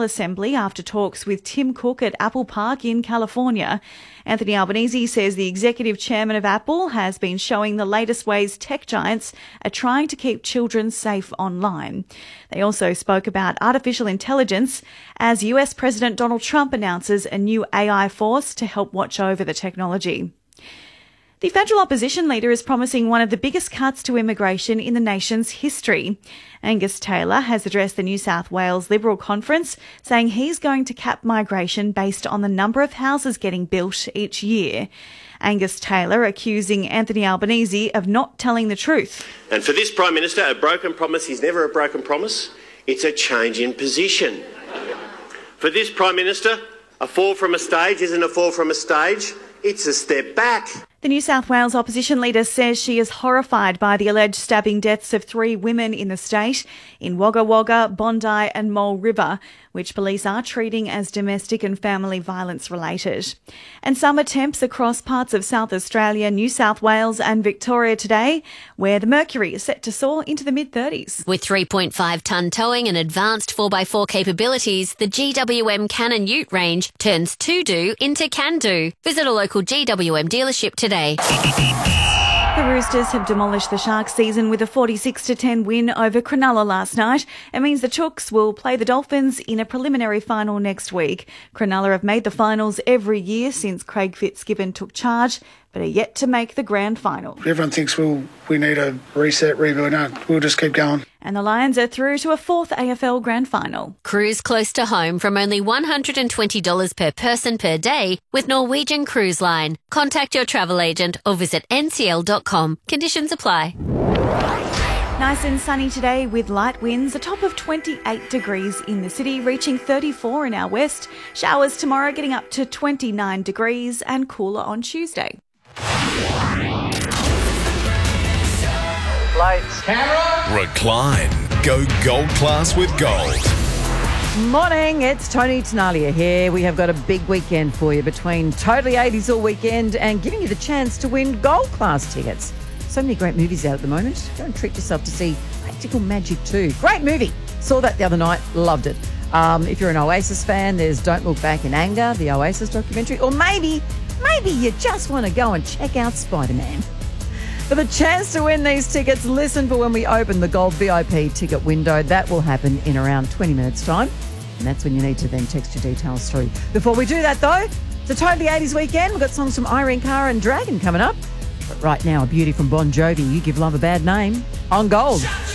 assembly after talks with Tim Cook at Apple Park in California. Anthony Albanese says the executive chairman of Apple has been showing the latest ways tech giants are trying to keep children safe online. They also spoke about artificial intelligence as US President Donald Trump announces a new AI force to help watch over the technology. The federal opposition leader is promising one of the biggest cuts to immigration in the nation's history. Angus Taylor has addressed the New South Wales Liberal Conference, saying he's going to cap migration based on the number of houses getting built each year. Angus Taylor accusing Anthony Albanese of not telling the truth. And for this Prime Minister, a broken promise is never a broken promise. It's a change in position. For this Prime Minister, a fall from a stage isn't a fall from a stage, it's a step back. The New South Wales opposition leader says she is horrified by the alleged stabbing deaths of 3 women in the state in Wagga Wagga, Bondi and Mole River, which police are treating as domestic and family violence related. And summer temps across parts of South Australia, New South Wales and Victoria today, where the mercury is set to soar into the mid-30s. With 3.5-tonne towing and advanced 4x4 capabilities, the GWM Cannon Ute range turns to-do into can-do. Visit a local GWM dealership today. The Roosters have demolished the Sharks season with a 46-10 win over Cronulla last night. It means the Chooks will play the Dolphins in a preliminary final next week. Cronulla have made the finals every year since Craig Fitzgibbon took charge, but are yet to make the grand final. Everyone thinks we need a reset, rebuild. No, we'll just keep going. And the Lions are through to a 4th AFL grand final. Cruise close to home from only $120 per person per day with Norwegian Cruise Line. Contact your travel agent or visit ncl.com. Conditions apply. Nice and sunny today with light winds, a top of 28 degrees in the city, reaching 34 in our west. Showers tomorrow getting up to 29 degrees and cooler on Tuesday. Lights. Camera. Recline. Go gold class with gold. Morning, it's Tony Tenalia here. We have got a big weekend for you between Totally 80s all weekend and giving you the chance to win gold class tickets. So many great movies out at the moment. Go and treat yourself to see Practical Magic 2. Great movie. Saw that the other night. Loved it. If you're an Oasis fan, there's Don't Look Back in Anger, the Oasis documentary. Or maybe you just want to go and check out Spider-Man. For the chance to win these tickets, listen for when we open the Gold VIP ticket window. That will happen in around 20 minutes' time. And that's when you need to then text your details through. Before we do that, though, it's a Totally 80s weekend. We've got songs from Irene Cara and Dragon coming up. But right now, a beauty from Bon Jovi, You Give Love a Bad Name, on Gold.